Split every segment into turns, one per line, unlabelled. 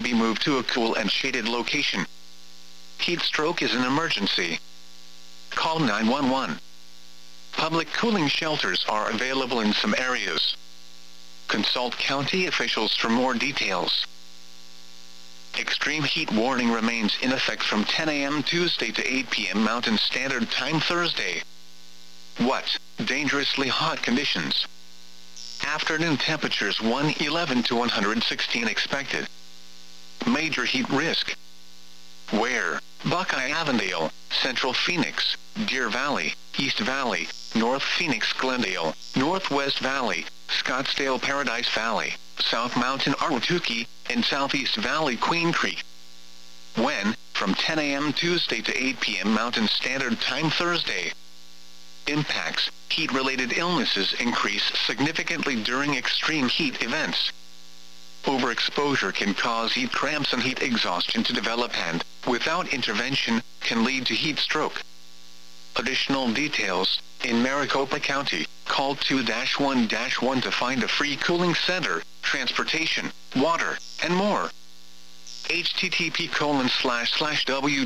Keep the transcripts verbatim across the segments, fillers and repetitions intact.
be moved to a cool and shaded location. Heat stroke is an emergency. Call nine one one. Public cooling shelters are available in some areas. Consult county officials for more details. Extreme heat warning remains in effect from ten a m Tuesday to eight p m Mountain Standard Time Thursday. What? Dangerously hot conditions. Afternoon temperatures one eleven to one sixteen expected. Major heat risk. Where? Buckeye Avondale, Central Phoenix, Deer Valley, East Valley, North Phoenix Glendale, Northwest Valley, Scottsdale Paradise Valley, South Mountain Ahwatukee, and Southeast Valley Queen Creek. When? From ten a m Tuesday to eight p m Mountain Standard Time Thursday. Impacts. Heat-related illnesses increase significantly during extreme heat events. Overexposure can cause heat cramps and heat exhaustion to develop and, without intervention, can lead to heat stroke. Additional details. In Maricopa County, call two one one to find a free cooling center, transportation, water, and more. http colon slash slash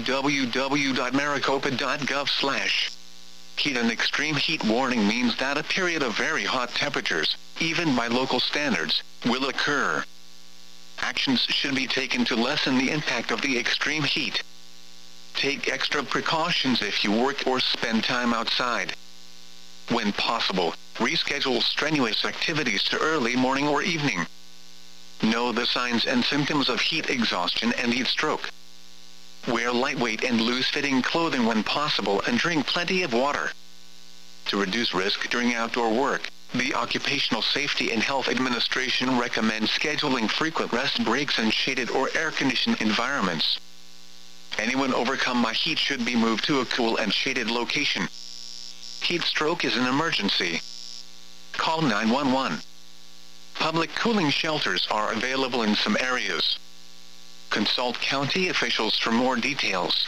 www.maricopa.gov slash. Heat and extreme heat warning means that a period of very hot temperatures, even by local standards, will occur. Actions should be taken to lessen the impact of the extreme heat. Take extra precautions if you work or spend time outside. When possible, reschedule strenuous activities to early morning or evening. Know the signs and symptoms of heat exhaustion and heat stroke. Wear lightweight and loose-fitting clothing when possible and drink plenty of water. To reduce risk during outdoor work, the Occupational Safety and Health Administration recommends scheduling frequent rest breaks in shaded or air-conditioned environments. Anyone overcome by heat should be moved to a cool and shaded location. Heat stroke is an emergency. Call nine one one. Public cooling shelters are available in some areas. Consult county officials for more details.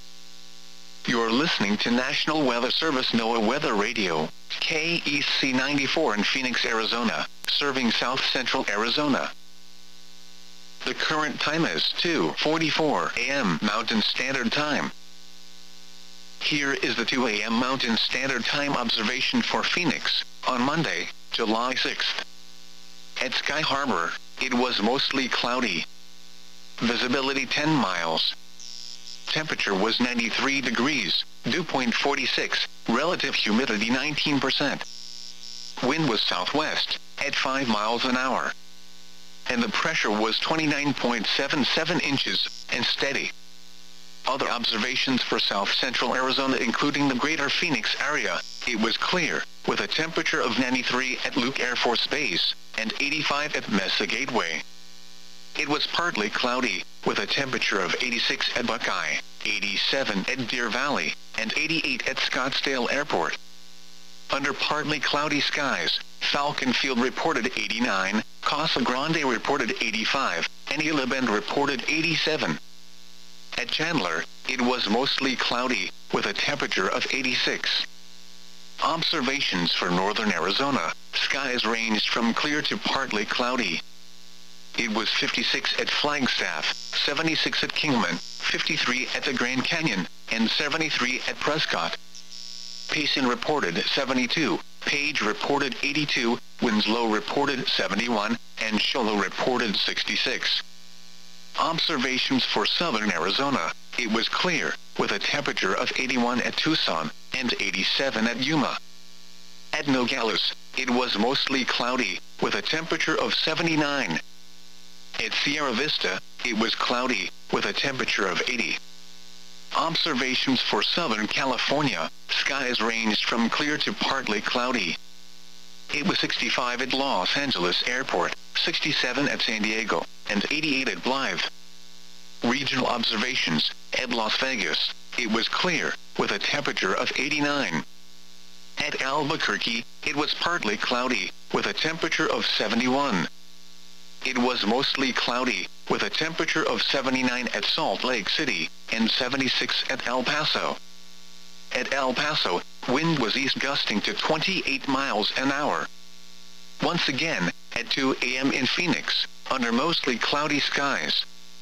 You're listening to National Weather Service NOAA Weather Radio, K E C ninety-four in Phoenix, Arizona, serving South Central Arizona. The current time is two forty-four a m Mountain Standard Time. Here is the two a m Mountain Standard Time observation for Phoenix, on Monday, July sixth. At Sky Harbor, it was mostly cloudy. Visibility ten miles. Temperature was ninety-three degrees, dew point forty-six, relative humidity nineteen percent. Wind was southwest, at five miles an hour. And the pressure was twenty-nine point seven seven inches, and steady. Other observations for south central Arizona including the greater Phoenix area, it was clear, with a temperature of ninety-three at Luke Air Force Base, and eighty-five at Mesa Gateway. It was partly cloudy, with a temperature of eighty-six at Buckeye, eighty-seven at Deer Valley, and eighty-eight at Scottsdale Airport. Under partly cloudy skies, Falcon Field reported eighty-nine, Casa Grande reported eighty-five, and Isla Bend reported eighty-seven. At Chandler, it was mostly cloudy, with a temperature of eighty-six. Observations for northern Arizona, skies ranged from clear to partly cloudy. It was fifty-six at Flagstaff, seventy-six at Kingman, fifty-three at the Grand Canyon, and seventy-three at Prescott. Payson reported seventy-two, Page reported eighty-two, Winslow reported seventy-one, and Show Low reported sixty-six. Observations for southern Arizona, it was clear, with a temperature of eighty-one at Tucson, and eighty-seven at Yuma. At Nogales, it was mostly cloudy, with a temperature of seventy-nine. At Sierra Vista, it was cloudy, with a temperature of eighty. Observations for Southern California, skies ranged from clear to partly cloudy. It was sixty-five at Los Angeles Airport, sixty-seven at San Diego, and eighty-eight at Blythe. Regional observations, at Las Vegas, it was clear, with a temperature of eighty-nine. At Albuquerque, it was partly cloudy, with a temperature of seventy-one. It was mostly cloudy, with a temperature of seventy-nine at Salt Lake City, and seventy-six at El Paso. At El Paso, wind was east gusting to twenty-eight miles an hour. Once again, at two a m in Phoenix, under mostly cloudy skies,